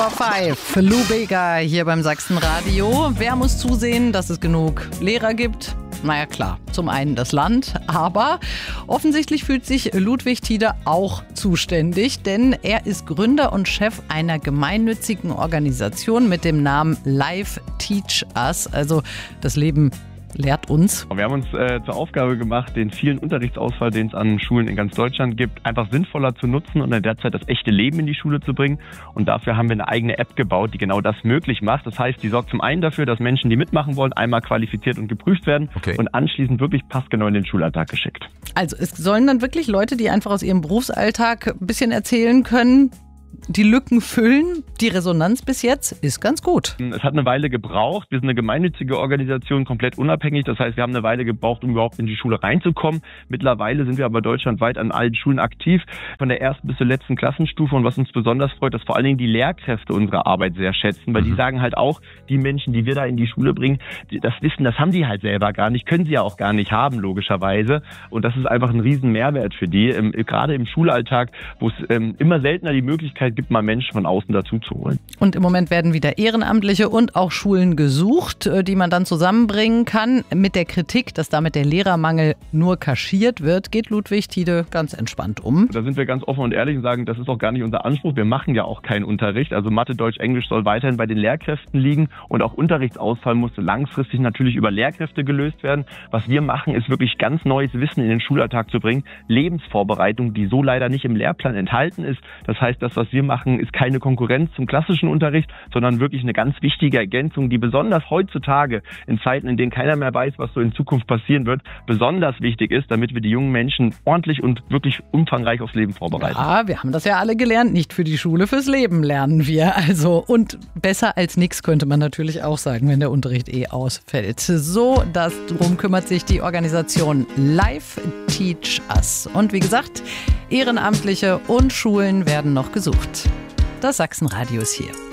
5. Lou Bega hier beim Sachsenradio. Wer muss zusehen, dass es genug Lehrer gibt? Naja klar, zum einen das Land, aber offensichtlich fühlt sich Ludwig Tiede auch zuständig, denn er ist Gründer und Chef einer gemeinnützigen Organisation mit dem Namen Life Teach Us, also das Leben lehrt uns. Wir haben uns zur Aufgabe gemacht, den vielen Unterrichtsausfall, den es an Schulen in ganz Deutschland gibt, einfach sinnvoller zu nutzen und in der Zeit das echte Leben in die Schule zu bringen. Und dafür haben wir eine eigene App gebaut, die genau das möglich macht. Das heißt, die sorgt zum einen dafür, dass Menschen, die mitmachen wollen, einmal qualifiziert und geprüft werden und anschließend wirklich passgenau in den Schulalltag geschickt. Also es sollen dann wirklich Leute, die einfach aus ihrem Berufsalltag ein bisschen erzählen können, die Lücken füllen. Die Resonanz bis jetzt ist ganz gut. Es hat eine Weile gebraucht. Wir sind eine gemeinnützige Organisation, komplett unabhängig. Das heißt, wir haben eine Weile gebraucht, um überhaupt in die Schule reinzukommen. Mittlerweile sind wir aber deutschlandweit an allen Schulen aktiv, von der ersten bis zur letzten Klassenstufe. Und was uns besonders freut, dass vor allen Dingen die Lehrkräfte unsere Arbeit sehr schätzen, weil die sagen halt auch, die Menschen, die wir da in die Schule bringen, das Wissen, das haben die halt selber gar nicht, können sie ja auch gar nicht haben, logischerweise. Und das ist einfach ein riesen Mehrwert für die, gerade im Schulalltag, wo es immer seltener die Möglichkeit gibt, mal Menschen von außen dazu zu holen. Und im Moment werden wieder Ehrenamtliche und auch Schulen gesucht, die man dann zusammenbringen kann. Mit der Kritik, dass damit der Lehrermangel nur kaschiert wird, geht Ludwig Tiede ganz entspannt um. Da sind wir ganz offen und ehrlich und sagen, das ist auch gar nicht unser Anspruch. Wir machen ja auch keinen Unterricht. Also Mathe, Deutsch, Englisch soll weiterhin bei den Lehrkräften liegen und auch Unterrichtsausfall musste langfristig natürlich über Lehrkräfte gelöst werden. Was wir machen, ist wirklich ganz neues Wissen in den Schulalltag zu bringen. Lebensvorbereitung, die so leider nicht im Lehrplan enthalten ist. Das heißt, das, was wir machen, ist keine Konkurrenz zum klassischen Unterricht, sondern wirklich eine ganz wichtige Ergänzung, die besonders heutzutage in Zeiten, in denen keiner mehr weiß, was so in Zukunft passieren wird, besonders wichtig ist, damit wir die jungen Menschen ordentlich und wirklich umfangreich aufs Leben vorbereiten. Ja, wir haben das ja alle gelernt, nicht für die Schule, fürs Leben lernen wir. Also und besser als nichts könnte man natürlich auch sagen, wenn der Unterricht ausfällt. So, darum kümmert sich die Organisation Life Teach Us. Und wie gesagt, Ehrenamtliche und Schulen werden noch gesucht. Das Sachsenradio ist hier.